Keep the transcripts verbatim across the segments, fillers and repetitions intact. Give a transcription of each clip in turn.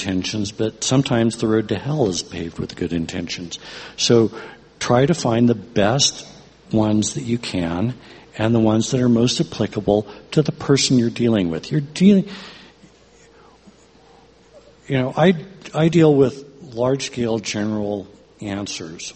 intentions, but sometimes the road to hell is paved with good intentions. So try to find the best ones that you can and the ones that are most applicable to the person you're dealing with. You're dealing, you know, I, I deal with large-scale general answers.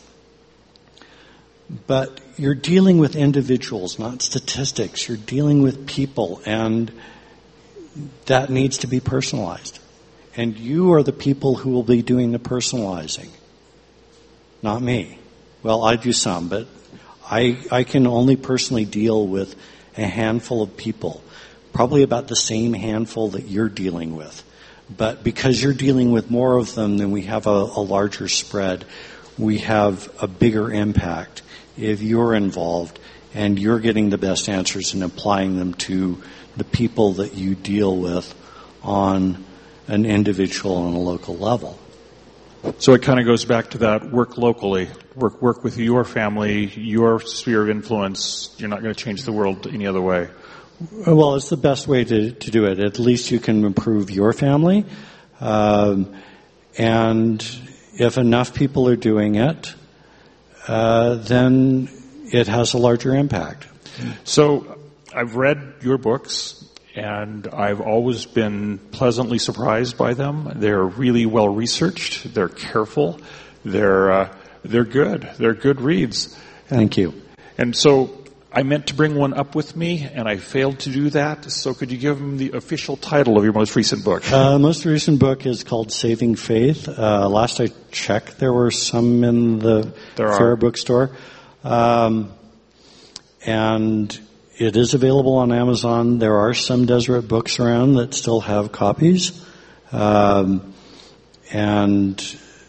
But you're dealing with individuals, not statistics. You're dealing with people, and that needs to be personalized. And you are the people who will be doing the personalizing, not me. Well, I do some, but I, I can only personally deal with a handful of people, probably about the same handful that you're dealing with. But because you're dealing with more of them, then we have a, a larger spread. We have a bigger impact if you're involved and you're getting the best answers and applying them to the people that you deal with on an individual and a local level. So it kind of goes back to that work locally, work work with your family, your sphere of influence. You're not going to change the world any other way. Well, it's the best way to, to do it. At least you can improve your family. Um, and if enough people are doing it, uh, then it has a larger impact. So I've read your books, and I've always been pleasantly surprised by them. They're really well researched. They're careful. They're uh, they're good. They're good reads. Thank you. And so I meant to bring one up with me, and I failed to do that. So could you give them the official title of your most recent book? Uh, most recent book is called Saving Faith. Uh, last I checked, there were some in the there Fair are. bookstore. Um, and it is available on Amazon. There are some Deseret books around that still have copies. Um, and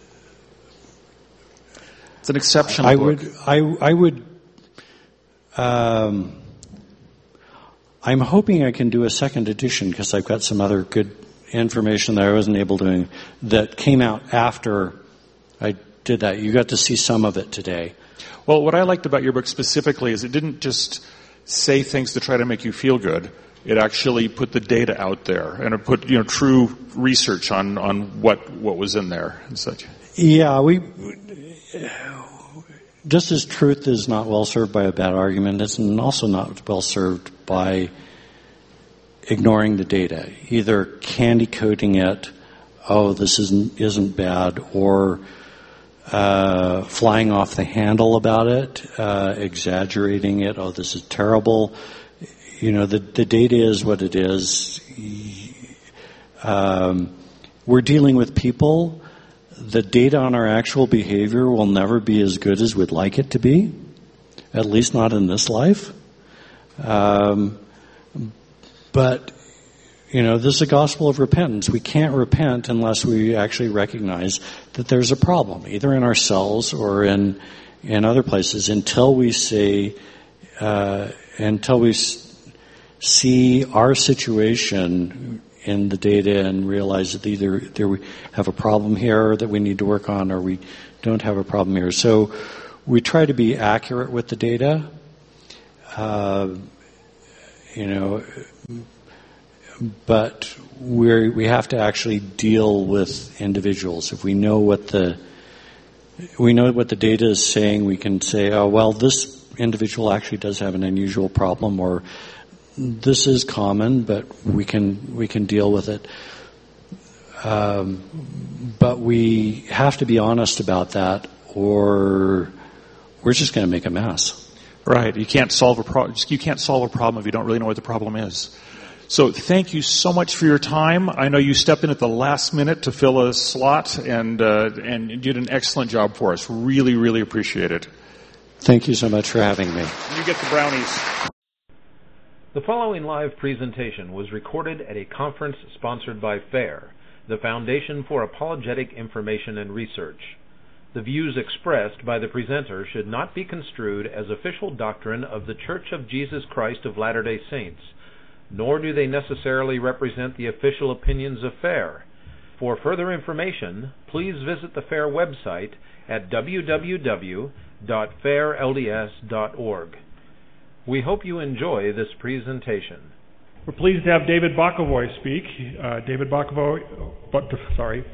it's an exceptional I book. would, I, I would, um, I'm hoping I can do a second edition because I've got some other good information that I wasn't able to, that came out after I did that. You got to see some of it today. Well, what I liked about your book specifically is it didn't just say things to try to make you feel good. It actually put the data out there, and it put, you know, true research on, on what, what was in there and such. Yeah, we, just as truth is not well served by a bad argument, it's also not well served by ignoring the data, either candy coating it, oh, this isn't, isn't bad, or Uh, flying off the handle about it, uh, exaggerating it. Oh, this is terrible. You know, the, the data is what it is. Um, we're dealing with people. The data on our actual behavior will never be as good as we'd like it to be, at least not in this life. Um, but You know, this is a gospel of repentance. We can't repent unless we actually recognize that there's a problem, either in ourselves or in in other places. Until we say, uh, until we s- see our situation in the data and realize that either there we have a problem here that we need to work on, or we don't have a problem here. So we try to be accurate with the data. Uh, you know. But we we have to actually deal with individuals. If we know what the we know what the data is saying, we can say, oh well, this individual actually does have an unusual problem, or this is common, but we can we can deal with it. Um, but we have to be honest about that, or we're just going to make a mess. Right. You can't solve a pro- you can't solve a problem if you don't really know what the problem is. So thank you so much for your time. I know you stepped in at the last minute to fill a slot, and uh, and you did an excellent job for us. Really, really appreciate it. Thank you so much for having me. You get the brownies. The following live presentation was recorded at a conference sponsored by FAIR, the Foundation for Apologetic Information and Research. The views expressed by the presenter should not be construed as official doctrine of the Church of Jesus Christ of Latter-day Saints, nor do they necessarily represent the official opinions of FAIR. For further information, please visit the FAIR website at w w w dot fair l d s dot org. We hope you enjoy this presentation. We're pleased to have David Bokovoy speak. Uh, David Bokovoy, but, sorry.